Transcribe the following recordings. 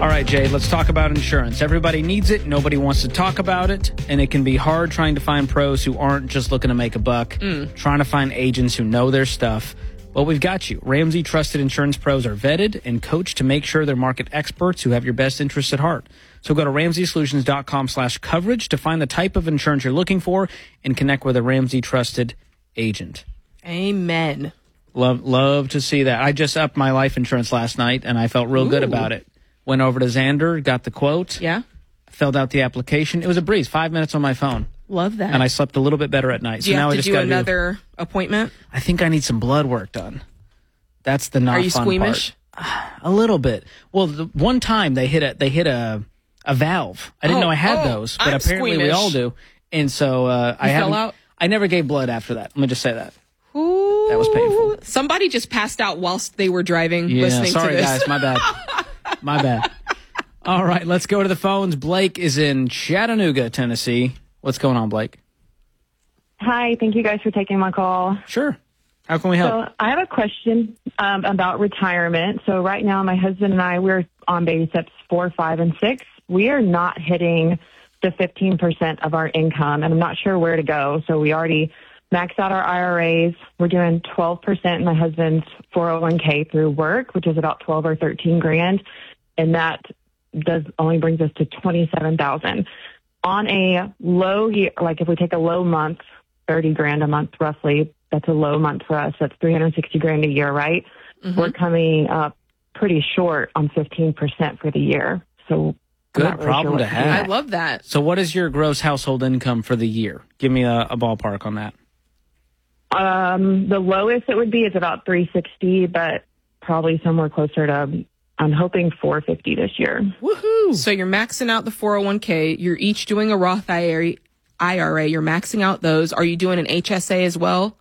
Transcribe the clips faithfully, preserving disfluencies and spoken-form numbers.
right, Jade, let's talk about insurance. Everybody needs it. Nobody wants to talk about it. And it can be hard trying to find pros who aren't just looking to make a buck, mm. trying to find agents who know their stuff. Well, we've got you. Ramsey Trusted Insurance Pros are vetted and coached to make sure they're market experts who have your best interests at heart. So go to ramsey solutions dot com slash coverage to find the type of insurance you're looking for and connect with a Ramsey Trusted agent. Amen. Love, love to see that. I just upped my life insurance last night, and I felt real Ooh. good about it. Went over to Xander, got the quote. Yeah. Filled out the application. It was a breeze. Five minutes on my phone. Love that. And I slept a little bit better at night. Do you so have now to I just do gotta another do, appointment? I think I need some blood work done. That's the not Are you fun squeamish? part. A little bit. Well, the one time they hit a they hit a a valve. I didn't oh, know I had oh, those, but I'm apparently squeamish. we all do. And so uh, I fell haven't. out? I never gave blood after that. Let me just say that. Ooh, that was painful. Somebody just passed out whilst they were driving, yeah, listening sorry, to this. guys. My bad. My bad. All right, let's go to the phones. Blake is in Chattanooga, Tennessee. What's going on, Blake? Hi, thank you guys for taking my call. Sure. How can we help? So I have a question um, about retirement. So right now, my husband and I, we're on baby steps four, five, and six. We are not hitting the fifteen percent of our income, and I'm not sure where to go. So we already maxed out our I R As. We're doing twelve percent in my husband's four oh one k through work, which is about twelve or thirteen grand. And that does only brings us to twenty-seven thousand. On a low year, like if we take a low month, thirty grand a month roughly, that's a low month for us. That's three hundred sixty grand a year, right? Mm-hmm. We're coming up pretty short on fifteen percent for the year. So good really problem sure to to have. I love that. So what is your gross household income for the year? Give me a, a ballpark on that. Um, the lowest it would be is about three sixty, but probably somewhere closer to, I'm hoping four fifty this year. Woohoo! So you're maxing out the four oh one k. You're each doing a Roth I R A. You're maxing out those. Are you doing an H S A as well?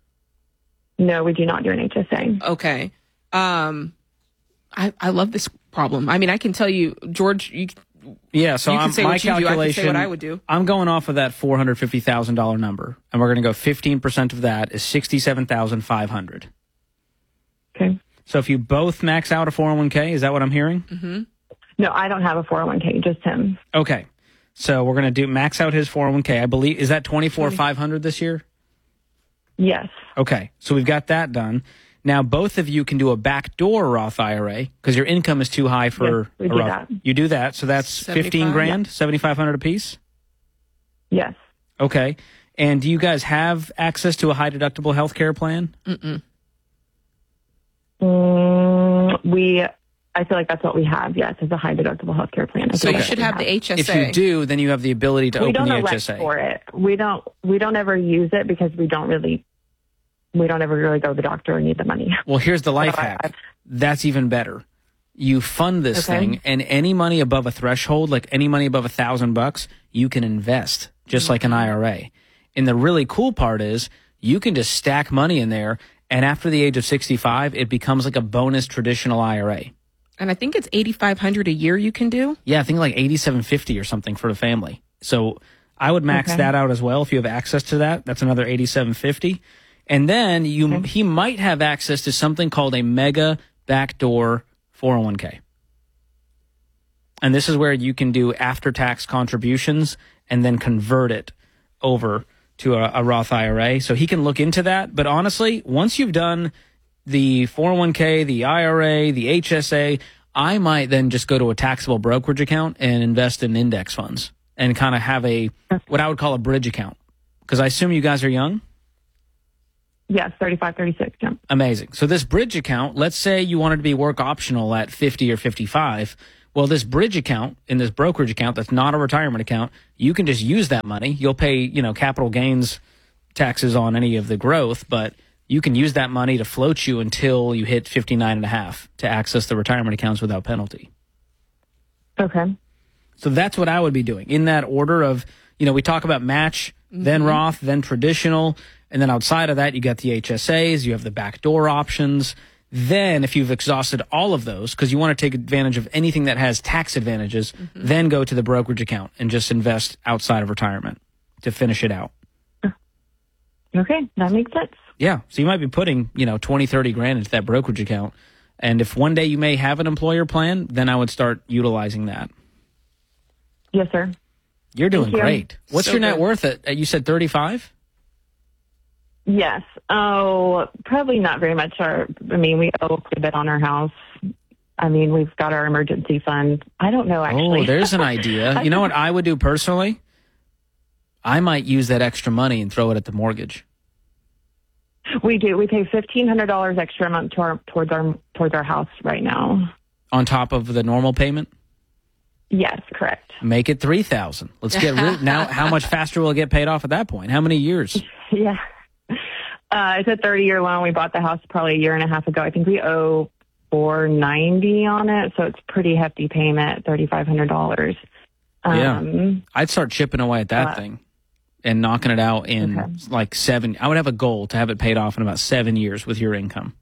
No, we do not do an H S A. Okay. Um, I, I love this problem. I mean, I can tell you, George, you, yeah, so you can I'm, say my what you do. I can say what I would do. I'm going off of that four hundred fifty thousand dollars number, and we're going to go fifteen percent of that is sixty-seven thousand five hundred dollars. Okay. So if you both max out a four oh one k, is that what I'm hearing? Mm-hmm. No, I don't have a four oh one k, just him. Okay. So we're going to do max out his four oh one k. I believe, is that twenty-four thousand five hundred dollars this year? Yes. Okay. So we've got that done. Now, both of you can do a backdoor Roth I R A because your income is too high for yes, we a do Roth. that. You do that. So that's fifteen grand, seventy-five hundred apiece? Yes. Okay. And do you guys have access to a high deductible health care plan? Mm-mm. Mm, we, I feel like that's what we have, yes, is a high deductible healthcare plan. I So you that's should what we have the H S A. If you do, then you have the ability to we open don't the elect H S A. for it. We don't, we don't ever use it because we don't really, we don't ever really go to the doctor or need the money. Well, here's the life So I- hack. I've- That's even better. You fund this Okay. thing, and any money above a threshold, like any money above a thousand bucks, you can invest just like an I R A. And the really cool part is you can just stack money in there, and after the age of sixty-five, it becomes like a bonus traditional I R A. And I think it's eighty-five hundred dollars a year you can do. Yeah, I think like eighty-seven fifty or something for the family. So I would max Okay. that out as well if you have access to that. That's another eighty-seven fifty. And then you Okay. he might have access to something called a mega backdoor four oh one k. And this is where you can do after-tax contributions and then convert it over to a, a Roth I R A. So he can look into that. But honestly, once you've done the four oh one k, the I R A, the H S A, I might then just go to a taxable brokerage account and invest in index funds and kind of have a, what I would call a bridge account. Because I assume you guys are young? Yes, thirty-five, thirty-six, yeah. Amazing. So this bridge account, let's say you wanted to be work optional at fifty or fifty-five. Well, this bridge account in this brokerage account that's not a retirement account, you can just use that money. You'll pay, you know, capital gains taxes on any of the growth, but you can use that money to float you until you hit fifty-nine and a half to access the retirement accounts without penalty. Okay. So that's what I would be doing in that order of, you know, we talk about match, mm-hmm. then Roth, then traditional. And then outside of that, you got the H S As, you have the backdoor options. Then if you've exhausted all of those, because you want to take advantage of anything that has tax advantages, mm-hmm. then go to the brokerage account and just invest outside of retirement to finish it out. Okay, that makes sense. Yeah. So you might be putting, you know, twenty, thirty grand into that brokerage account. And if one day you may have an employer plan, then I would start utilizing that. Yes, sir. You're doing Thank you. great. What's So your net good. worth at, at you said thirty-five? Yes. Oh, probably not very much. Our, I mean, we owe quite a bit on our house. I mean, we've got our emergency fund. I don't know, actually. Oh, there's an idea. You know what I would do personally? I might use that extra money and throw it at the mortgage. We do. We pay fifteen hundred dollars extra a month to our, towards our towards our house right now. On top of the normal payment? Yes, correct. Make it three thousand. Let's get rid now. How much faster will it get paid off at that point? How many years? Yeah. Uh, it's a thirty-year loan. We bought the house probably a year and a half ago. I think we owe four ninety on it, so it's pretty hefty payment, thirty-five hundred dollars. Yeah. Um, I'd start chipping away at that Uh, thing and knocking it out in Okay. like seven. I would have a goal to have it paid off in about seven years with your income.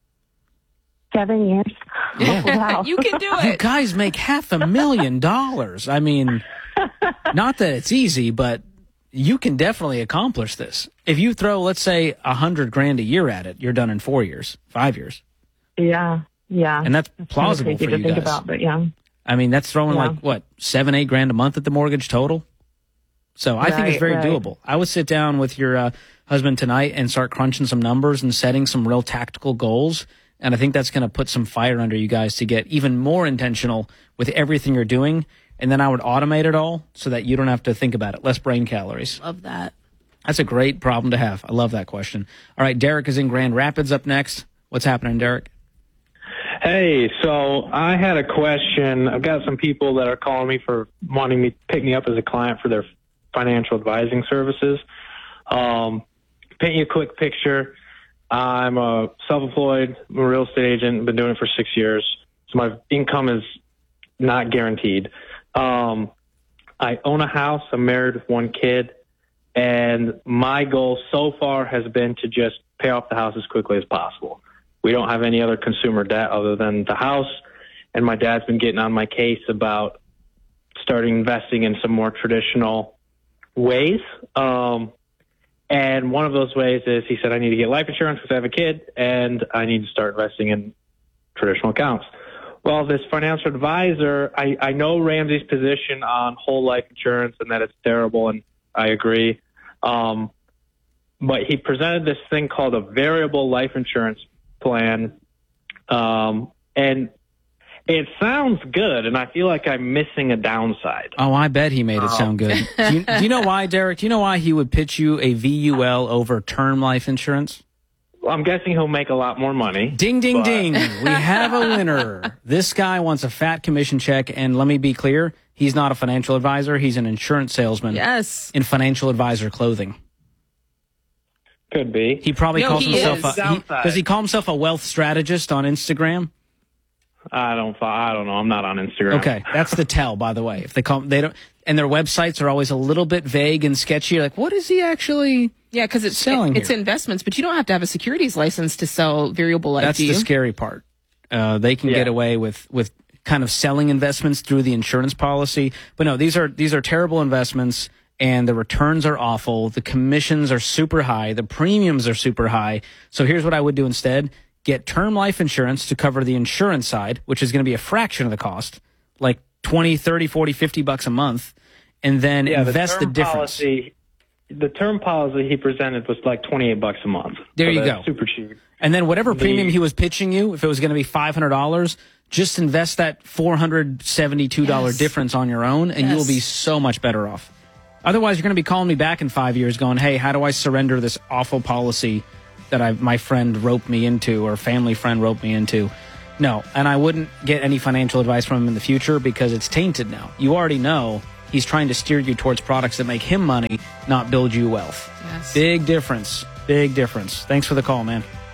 seven years. Yeah. Wow. You can do You it. guys make half a million dollars. I mean, not that it's easy, but you can definitely accomplish this. If you throw, let's say, a hundred grand a year at it, you're done in four years, five years. Yeah. Yeah. And that's Kinda plausible crazy for to you think guys. about, but yeah. I mean, that's throwing Yeah. like, what, seven, eight grand a month at the mortgage total? So I think it's Right, very right. doable. I would sit down with your uh, husband tonight and start crunching some numbers and setting some real tactical goals. And I think that's going to put some fire under you guys to get even more intentional with everything you're doing. And then I would automate it all so that you don't have to think about it. Less brain calories. Love that. That's a great problem to have. I love that question. All right, Derek is in Grand Rapids up next. What's happening, Derek? Hey, so I had a question. I've got some people that are calling me for wanting me to pick me up as a client for their financial advising services. Um, paint you a quick picture. I'm a self-employed I'm a real estate agent. Been doing it for six years. So my income is not guaranteed. Um, I own a house. I'm married with one kid. And my goal so far has been to just pay off the house as quickly as possible. We don't have any other consumer debt other than the house. And my dad's been getting on my case about starting investing in some more traditional ways. Um, and one of those ways is he said, I need to get life insurance because I have a kid and I need to start investing in traditional accounts. Well, this financial advisor, I, I know Ramsey's position on whole life insurance and that it's terrible, and I agree. Um, but he presented this thing called a variable life insurance plan. Um, and it sounds good, and I feel like I'm missing a downside. Oh, I bet he made it sound good. do, you, do you know why, Derek? Do you know why he would pitch you a V U L over term life insurance? Well, I'm guessing he'll make a lot more money. Ding, ding, but- ding. We have a winner. This guy wants a fat commission check, and let me be clear, he's not a financial advisor. He's an insurance salesman Yes. in financial advisor clothing. Could be. He probably No, calls he himself is. a, he, Downside. does he call himself a wealth strategist on Instagram? I don't. I don't know. I'm not on Instagram. Okay, that's the tell, by the way. If they call, they don't, and their websites are always a little bit vague and sketchy. You're like, what is he actually? Yeah, because it's Selling it's here. investments, but you don't have to have a securities license to sell variable life. That's do the you? scary part. Uh, they can Yeah. get away with with kind of selling investments through the insurance policy, but no, these are these are terrible investments, and the returns are awful. The commissions are super high. The premiums are super high. So here's what I would do instead. Get term life insurance to cover the insurance side, which is going to be a fraction of the cost, like twenty, thirty, forty, fifty bucks a month, and then Yeah, invest the, term difference. Policy, the term policy he presented was like twenty-eight bucks a month. There So you that's go. Super cheap. And then whatever The- premium he was pitching you, if it was going to be five hundred dollars, just invest that four hundred seventy-two dollars Yes. difference on your own, and you will Yes. be so much better off. Otherwise, you're going to be calling me back in five years going, hey, how do I surrender this awful policy that I, my friend roped me into or family friend roped me into? No, and I wouldn't get any financial advice from him in the future because it's tainted now. You already know he's trying to steer you towards products that make him money, not build you wealth. Yes. Big difference. Big difference. Thanks for the call, man.